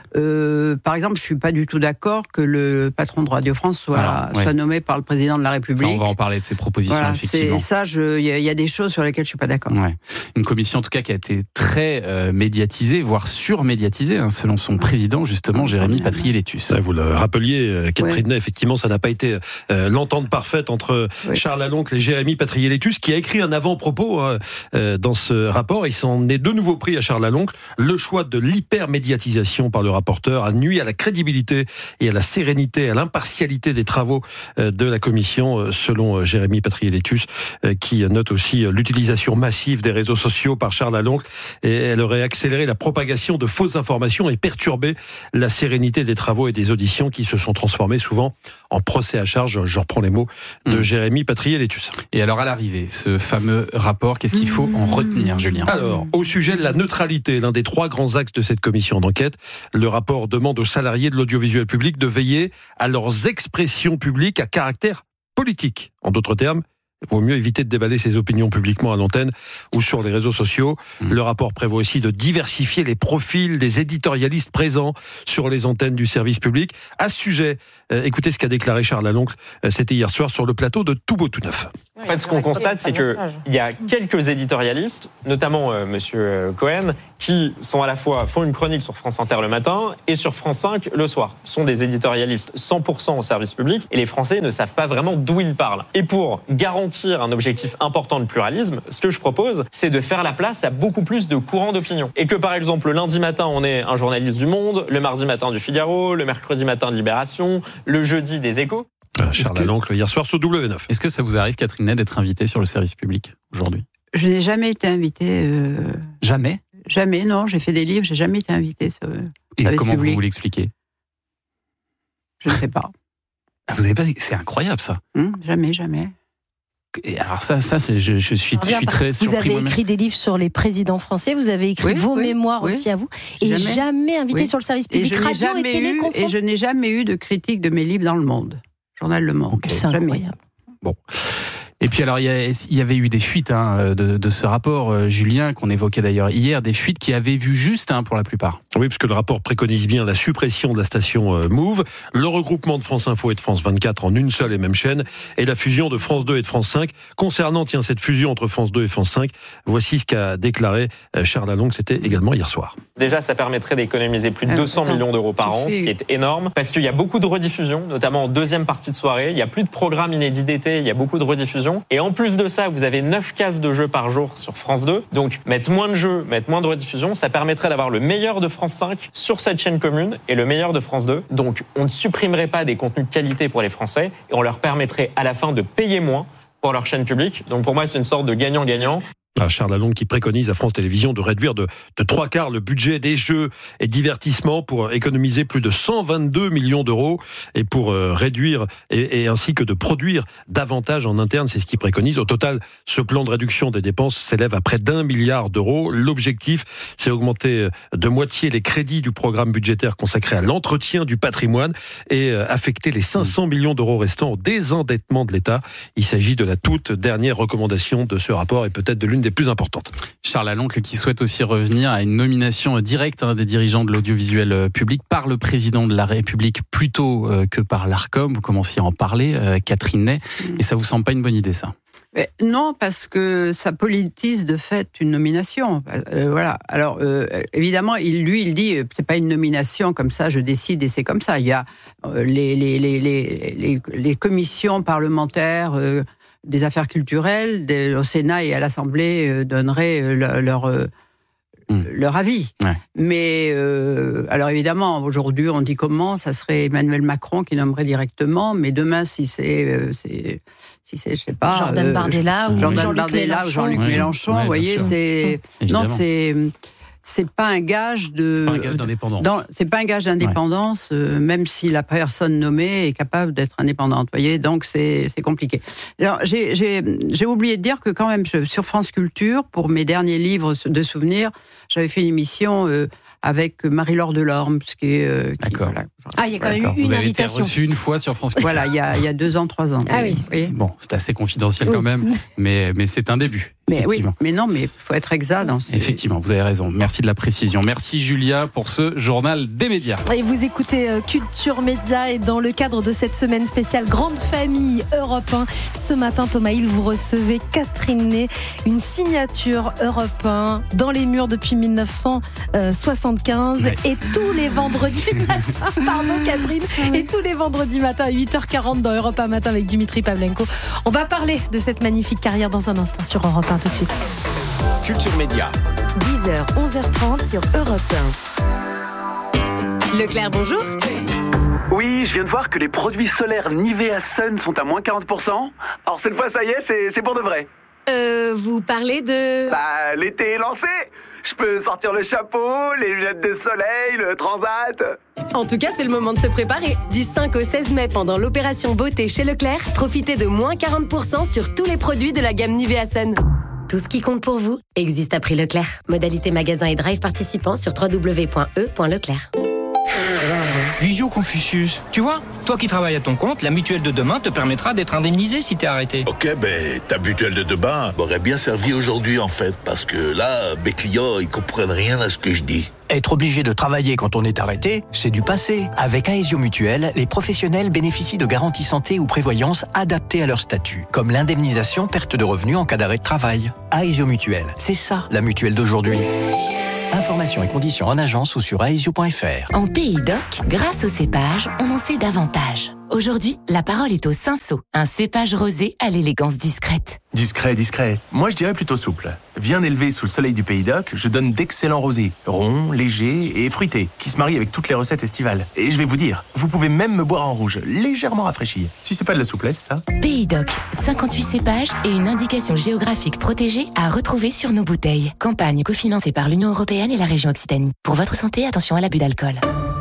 Par exemple, je suis pas du tout d'accord que le patron de Radio France soit nommé par le président de la République. Ça, on va en parler de ces propositions, effectivement. Il y a des choses sur lesquelles je suis pas d'accord. Ouais. Une commission, en tout cas, qui a été très médiatisée, voire surmédiatisée, selon son président, justement, Jérémy Patrier-Letus. Vous le rappeliez, Catherine Ney, effectivement, ça n'a pas été l'entente parfaite entre Charles Aloncle et Jérémy Patrier-Letus, qui a écrit un avant-propos dans ce rapport. Il s'en est de nouveau pris à Charles Aloncle. Le choix de l'hyper-médiatisation par le rapporteur a nui à la crédibilité et à la sérénité, à l'impartialité des travaux de la commission, selon Jérémy Patrier-Letus, qui note aussi l'utilisation massive des réseaux sociaux par Charles Aloncle, et elle aurait accéléré la propagation de fausses informations et perturbé la sérénité des travaux et des auditions qui se sont transformés souvent en procès à charge. Je reprends les mots de Jérémy Patrier-Letus. Et alors, à l'arrivée, ce fameux rapport, qu'est-ce qu'il faut en retenir, Julien? Alors, au sujet de la neutralité, l'un des 3 grands axes de cette commission d'enquête, le rapport demande aux salariés de l'audiovisuel public de veiller à leurs expressions publiques à caractère politique. En d'autres termes, il vaut mieux éviter de déballer ses opinions publiquement à l'antenne ou sur les réseaux sociaux. Le rapport prévoit aussi de diversifier les profils des éditorialistes présents sur les antennes du service public. À ce sujet, écoutez ce qu'a déclaré Charles Aloncle, c'était hier soir sur le plateau de Tout Beau Tout Neuf. En fait, ce qu'on constate, c'est qu'il y a quelques éditorialistes, notamment Monsieur Cohen, qui sont à la fois font une chronique sur France Inter le matin et sur France 5 le soir. Ce sont des éditorialistes 100% au service public et les Français ne savent pas vraiment d'où ils parlent. Et pour garantir un objectif important de pluralisme, ce que je propose, c'est de faire la place à beaucoup plus de courants d'opinion. Et que par exemple, le lundi matin, on ait un journaliste du Monde, le mardi matin du Figaro, le mercredi matin de Libération, le jeudi des Échos. Charles Aloncle, hier soir sur W9. Est-ce que ça vous arrive, Catherine Ney, d'être invitée sur le service public aujourd'hui? Je n'ai jamais été invitée. Jamais? Jamais, non. J'ai fait des livres, j'ai jamais été invitée sur le Et service comment public. vous l'expliquez? Je ne sais pas. Vous avez pas? C'est incroyable, ça. Jamais. Et alors ça, je suis très surpris. Vous avez écrit des livres sur les présidents français, vous avez écrit vos mémoires aussi à vous, et jamais invité sur le service public, radio et télé confondus. Et je n'ai jamais eu de critique de mes livres dans Le Monde, journal Le Monde. C'est incroyable. Bon. Et puis alors, il y avait eu des fuites de ce rapport, Julien, qu'on évoquait d'ailleurs hier, des fuites qui avaient vu juste pour la plupart. Oui, parce que le rapport préconise bien la suppression de la station Move, le regroupement de France Info et de France 24 en une seule et même chaîne, et la fusion de France 2 et de France 5. Concernant cette fusion entre France 2 et France 5, voici ce qu'a déclaré Charles Aloncle, c'était également hier soir. Déjà, ça permettrait d'économiser plus de 200 millions d'euros par an, ce qui est énorme, parce qu'il y a beaucoup de rediffusions, notamment en deuxième partie de soirée. Il n'y a plus de programmes inédits d'été, il y a beaucoup de rediffusions. Et en plus de ça, vous avez 9 cases de jeux par jour sur France 2. Donc, mettre moins de jeux, mettre moins de rediffusions, ça permettrait d'avoir le meilleur de France 5 sur cette chaîne commune et le meilleur de France 2. Donc, on ne supprimerait pas des contenus de qualité pour les Français et on leur permettrait à la fin de payer moins pour leur chaîne publique. Donc, pour moi, c'est une sorte de gagnant-gagnant. Charles Aloncle qui préconise à France Télévisions de réduire de 3/4 le budget des jeux et divertissements pour économiser plus de 122 millions d'euros et pour réduire et ainsi que de produire davantage en interne, c'est ce qu'il préconise. Au total, ce plan de réduction des dépenses s'élève à près d'1 milliard d'euros. L'objectif, c'est augmenter de moitié les crédits du programme budgétaire consacré à l'entretien du patrimoine et affecter les 500 millions d'euros restants au désendettement de l'État. Il s'agit de la toute dernière recommandation de ce rapport et peut-être de l'une des plus importantes. Charles Aloncle qui souhaite aussi revenir à une nomination directe des dirigeants de l'audiovisuel public par le président de la République plutôt que par l'Arcom. Vous commenciez à en parler, Catherine Ney, et ça vous semble pas une bonne idée, ça? Non, parce que ça politise de fait une nomination. Voilà. Alors évidemment, il dit c'est pas une nomination comme ça, je décide et c'est comme ça. Il y a les commissions parlementaires des affaires culturelles au Sénat et à l'Assemblée donneraient leur avis. Ouais. Mais alors évidemment, aujourd'hui, on dit comment, ça serait Emmanuel Macron qui nommerait directement, mais demain, si c'est je sais pas, Jordan Bardella ou Jean-Luc Mélenchon, vous voyez, c'est pas un gage d'indépendance. C'est pas un gage d'indépendance, même si la personne nommée est capable d'être indépendante. Vous voyez, donc c'est compliqué. Alors j'ai oublié de dire que quand même sur France Culture, pour mes derniers livres de souvenirs, j'avais fait une émission avec Marie-Laure Delorme, D'accord. Voilà. Il y a quand même eu une Vous avez invitation. été reçu une fois sur France Culture. Voilà, il y a 2 ans, 3 ans. Ah oui. Bon, c'est assez confidentiel quand même, mais c'est un début. Mais oui, mais non, mais il faut être exact dans ce... Effectivement, vous avez raison. Merci de la précision. Merci Julia pour ce journal des médias. Et vous écoutez Culture Média et dans le cadre de cette semaine spéciale Grande Famille Europe 1, ce matin, Thomas Hill, vous recevez Catherine Ney, une signature Europe 1 dans les murs depuis 1975 et tous les vendredis matins, pardon Catherine, et tous les vendredis matins à 8h40 dans Europe 1 Matin avec Dimitri Pavlenko. On va parler de cette magnifique carrière dans un instant sur Europe 1 tout de suite. Culture Média. 10h, 11h30 sur Europe 1. Leclerc, bonjour. Oui, je viens de voir que les produits solaires Nivea Sun sont à moins 40%. Alors cette fois, ça y est, c'est pour de vrai. Vous parlez de... Bah, l'été est lancé. Je peux sortir le chapeau, les lunettes de soleil, le transat. En tout cas, c'est le moment de se préparer. Du 5 au 16 mai, pendant l'opération beauté chez Leclerc, profitez de moins 40% sur tous les produits de la gamme Nivea Sun. Tout ce qui compte pour vous existe à prix Leclerc. Modalité magasin et drive participants sur www.e.leclerc. Visio Confucius, tu vois, toi qui travailles à ton compte, la mutuelle de demain te permettra d'être indemnisé si t'es arrêté. Ok, ta mutuelle de demain m'aurait bien servi aujourd'hui en fait, parce que là, mes clients, ils comprennent rien à ce que je dis. Être obligé de travailler quand on est arrêté, c'est du passé. Avec Aesio Mutuelle, les professionnels bénéficient de garanties santé ou prévoyance adaptées à leur statut, comme l'indemnisation perte de revenus en cas d'arrêt de travail. Aesio Mutuelle, c'est ça la mutuelle d'aujourd'hui. Informations et conditions en agence ou sur aesio.fr. En Pays d'Oc, grâce au cépage, on en sait davantage. Aujourd'hui, la parole est au Cinsault, un cépage rosé à l'élégance discrète. Discret. Moi, je dirais plutôt souple. Bien élevé sous le soleil du Pays d'Oc, je donne d'excellents rosés, ronds, légers et fruités, qui se marient avec toutes les recettes estivales. Et je vais vous dire, vous pouvez même me boire en rouge, légèrement rafraîchi. Si c'est pas de la souplesse, ça. Pays d'Oc, 58 cépages et une indication géographique protégée à retrouver sur nos bouteilles. Campagne cofinancée par l'Union européenne et la région Occitanie. Pour votre santé, attention à l'abus d'alcool.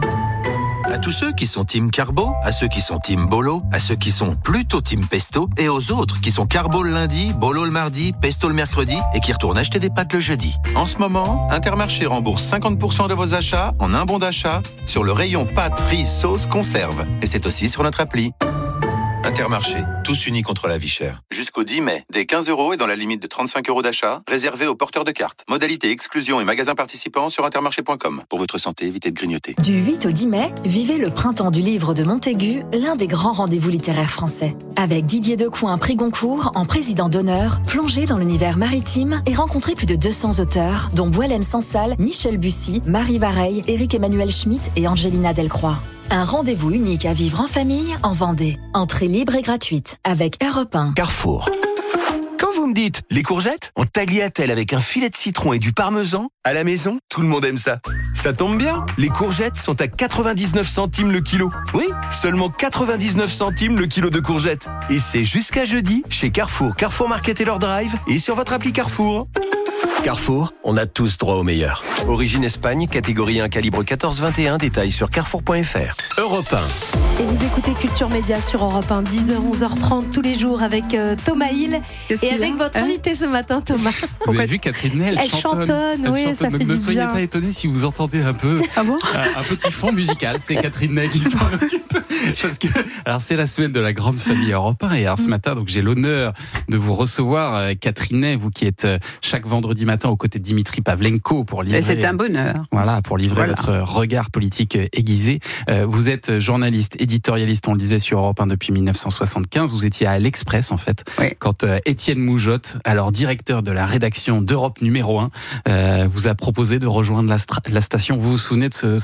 À tous ceux qui sont team carbo, à ceux qui sont team bolo, à ceux qui sont plutôt team pesto, et aux autres qui sont carbo le lundi, bolo le mardi, pesto le mercredi, et qui retournent acheter des pâtes le jeudi. En ce moment, Intermarché rembourse 50% de vos achats en un bon d'achat sur le rayon pâtes, riz, sauce, conserve. Et c'est aussi sur notre appli. Intermarché, tous unis contre la vie chère. Jusqu'au 10 mai, dès 15 € et dans la limite de 35 € d'achat, réservé aux porteurs de cartes. Modalité exclusion et magasins participants sur intermarché.com. Pour votre santé, évitez de grignoter. Du 8 au 10 mai, vivez le printemps du livre de Montaigu, l'un des grands rendez-vous littéraires français. Avec Didier Decoing, prix Goncourt, en président d'honneur, plongez dans l'univers maritime et rencontrez plus de 200 auteurs, dont Boualem Sansal, Michel Bussy, Marie Vareille, Éric-Emmanuel Schmitt et Angelina Delcroix. Un rendez-vous unique à vivre en famille, en Vendée. Entrée libre et gratuite, avec Europe 1. Carrefour. Quand vous me dites les courgettes, en tagliatelle avec un filet de citron et du parmesan, à la maison, tout le monde aime ça. Ça tombe bien, les courgettes sont à 99 centimes le kilo. Oui, seulement 99 centimes le kilo de courgettes. Et c'est jusqu'à jeudi, chez Carrefour, Carrefour Market et leur drive, et sur votre appli Carrefour. Carrefour, on a tous droit au meilleur. Origine Espagne, catégorie 1, calibre 14-21, détails sur carrefour.fr. Europe 1. Et vous écoutez Culture Média sur Europe 1, 10h, 11h30 tous les jours avec Thomas Hill et avec votre invité ce matin, Thomas. Vous avez vu Catherine Ney, elle chantonne, oui, ça fait du bien. Ne soyez pas étonnés si vous entendez un peu un petit fond musical. C'est Catherine Ney qui s'en occupe. Parce que, alors, c'est la semaine de la grande famille Europe 1 et alors ce matin, donc j'ai l'honneur de vous recevoir, Catherine Ney, vous qui êtes chaque vendredi matin aux côtés de Dimitri Pavlenko pour livrer. Et c'est un bonheur. Voilà, pour livrer votre regard politique aiguisé. Vous êtes journaliste, éditorialiste, on le disait sur Europe 1 depuis 1975. Vous étiez à l'Express, en fait, quand Étienne Moujotte, alors directeur de la rédaction d'Europe numéro 1, vous a proposé de rejoindre la station. Vous vous souvenez de ce jour-là ?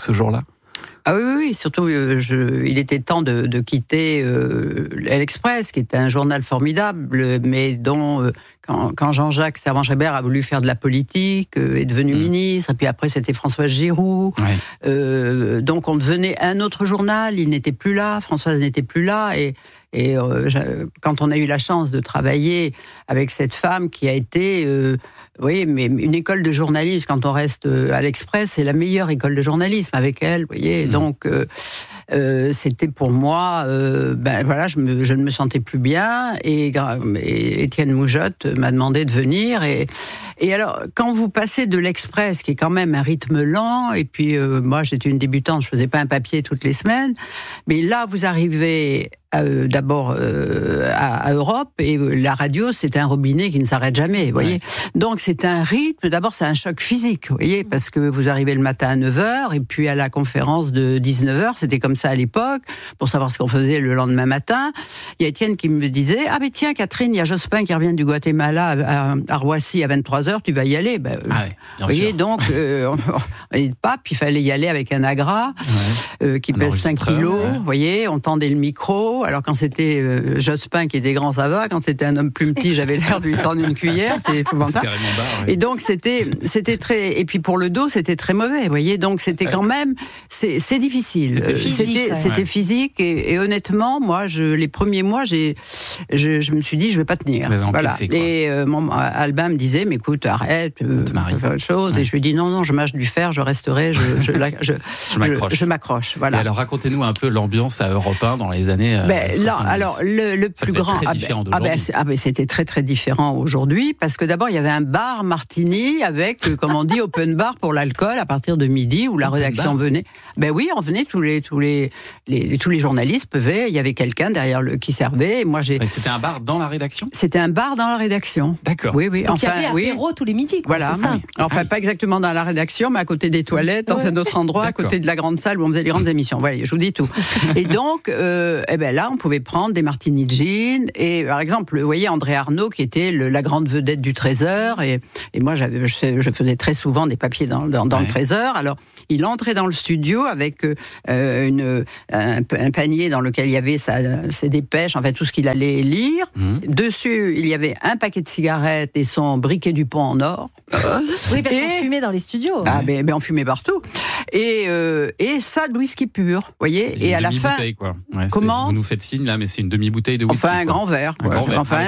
Ah oui, surtout, il était temps de quitter l'Express, qui était un journal formidable, mais dont, quand Jean-Jacques Servan-Schreiber a voulu faire de la politique, est devenu ministre, et puis après c'était Françoise Giroud, donc on devenait un autre journal, il n'était plus là, Françoise n'était plus là, et quand on a eu la chance de travailler avec cette femme qui a été... oui, mais une école de journalisme, quand on reste à l'Express, c'est la meilleure école de journalisme avec elle, vous voyez. Donc, c'était pour moi, je ne me sentais plus bien, et Étienne Moujotte m'a demandé de venir. Et alors, quand vous passez de l'Express, qui est quand même un rythme lent, et puis moi j'étais une débutante, je faisais pas un papier toutes les semaines, mais là vous arrivez d'abord à Europe, et la radio c'est un robinet qui ne s'arrête jamais, vous voyez. Donc c'est un rythme, d'abord c'est un choc physique, vous voyez, parce que vous arrivez le matin à 9h, et puis à la conférence de 19h, c'était comme ça à l'époque, pour savoir ce qu'on faisait le lendemain matin. Il y a Étienne qui me disait, ah mais tiens Catherine, il y a Jospin qui revient du Guatemala à Roissy à 23h, tu vas y aller. Vous voyez, donc, il fallait y aller avec un agra qui pèse 5 kilos. Vous voyez, on tendait le micro. Alors, quand c'était Jospin qui était grand, ça va. Quand c'était un homme plus petit, j'avais l'air de lui tendre une cuillère. C'était épouvantable. Et donc, c'était très. Et puis, pour le dos, c'était très mauvais. Vous voyez, donc, c'était quand même. C'est difficile. C'était physique. Et honnêtement, moi, les premiers mois, je me suis dit, je ne vais pas tenir. Voilà. Et Albin me disait, mais écoute, arrête, faire autre chose. Et je lui ai dit non, je mâche du fer, je resterai, je m'accroche. Voilà. Et alors racontez-nous un peu l'ambiance à Europe 1 dans les années 70. Là, alors le plus grand, c'était très très différent aujourd'hui, parce que d'abord il y avait un bar Martini avec, comme on dit, open bar pour l'alcool à partir de midi, où la rédaction venait. Ben oui, on venait, tous les journalistes peuvent, il y avait quelqu'un derrière qui servait. Et moi c'était un bar dans la rédaction. C'était un bar dans la rédaction. D'accord. Oui. Donc il y avait apéro tous les midis. Voilà. C'est ça. Enfin, pas exactement dans la rédaction, mais à côté des toilettes, dans un autre endroit, à côté de la grande salle où on faisait les grandes émissions. Voilà, je vous dis tout. Et donc, là, on pouvait prendre des martini gin. Et par exemple, vous voyez, André Arnaud, qui était la grande vedette du Trésor. Et moi, je faisais très souvent des papiers dans le Trésor. Alors, il entrait dans le studio avec un panier dans lequel il y avait ses dépêches, enfin tout ce qu'il allait lire. Dessus, il y avait un paquet de cigarettes et son briquet du pont en or. Oui, parce qu'on fumait dans les studios. Ah, mais on fumait partout. Et ça, de whisky pur, vous voyez. Et à la fin, quoi. Comment vous nous faites signe là, mais c'est une demi-bouteille de whisky. Enfin, un grand verre. Un grand verre. Enfin,